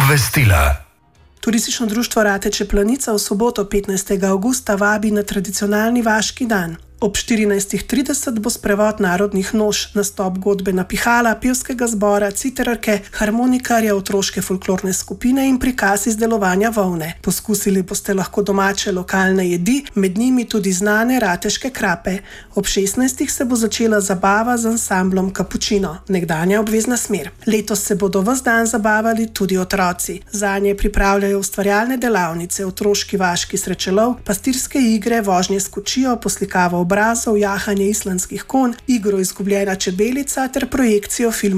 Obvestila. Turistično društvo Rateče Planica v soboto 15. avgusta vabi na tradicionalni vaški dan. Ob 14.30 bo sprevod narodnih noš, nastop godbena pihala, pevskega zbora, citerarke, harmonikarja, otroške folklorne skupine in prikaz izdelovanja volne. Poskusili boste lahko domače lokalne jedi, med njimi tudi znane rateške krape. Ob 16. se bo začela zabava z ansamblom Kapučino, nekdanja obvezna smer. Letos se bodo ves dan zabavali tudi otroci. Zanje pripravljajo ustvarjalne delavnice, otroški vaški srečelov, pastirske igre, vožnje s kočijo, poslikavo obrazov, jahanje islandskih konj, igro Izgubljena čebelica ter projekcijo filma